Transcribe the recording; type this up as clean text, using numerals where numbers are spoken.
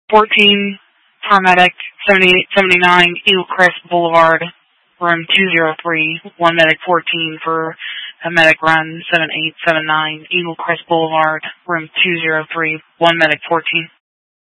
14, paramedic, 7879 Eagle Crest Boulevard, room 203, 1 medic 14 for a medic run, 7879 Eagle Crest Boulevard, room 203, 1 medic 14.